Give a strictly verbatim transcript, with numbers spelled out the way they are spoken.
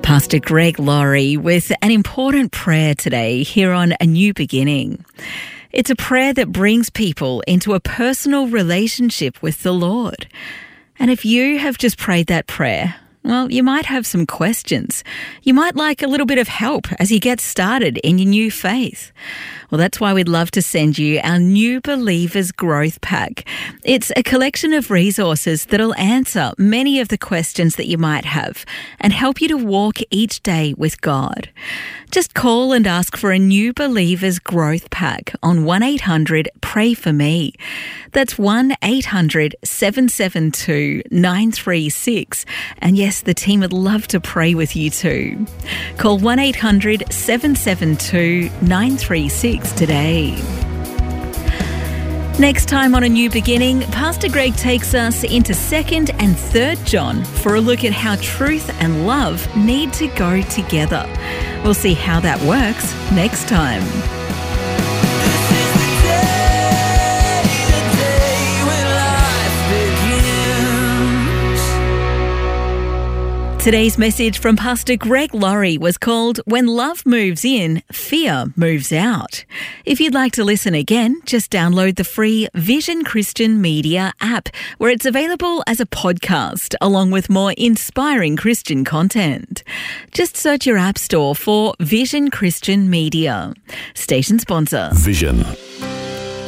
Pastor Greg Laurie with an important prayer today here on A New Beginning. It's a prayer that brings people into a personal relationship with the Lord. And if you have just prayed that prayer, well, you might have some questions. You might like a little bit of help as you get started in your new faith. Well, that's why we'd love to send you our New Believers Growth Pack. It's a collection of resources that'll answer many of the questions that you might have and help you to walk each day with God. Just call and ask for a New Believers Growth Pack on one eight hundred pray for me. That's one eight hundred seven seven two nine three six. And yes, the team would love to pray with you too. Call one eight hundred seven seven two nine three six today. Next time on A New Beginning, Pastor Greg takes us into second and third John for a look at how truth and love need to go together. We'll see how that works next time. Today's message from Pastor Greg Laurie was called When Love Moves In, Fear Moves Out. If you'd like to listen again, just download the free Vision Christian Media app, where it's available as a podcast along with more inspiring Christian content. Just search your app store for Vision Christian Media. Station sponsor. Vision.